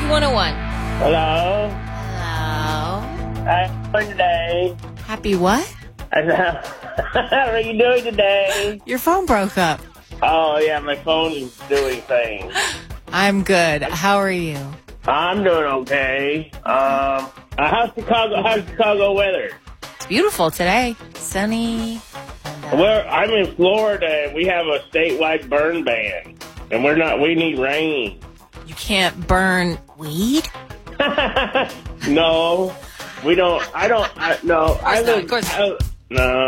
Rocky 101. Hello. Hello. How are you doing today? Happy what? How are you doing today? Your phone broke up. Oh, yeah, my phone is doing things. I'm good. How are you? I'm doing okay. How's Chicago weather? It's beautiful today. Sunny. I'm in Florida, and we have a statewide burn ban. And we need rain. You can't burn weed? No, we don't. I don't. No, Of course not. No.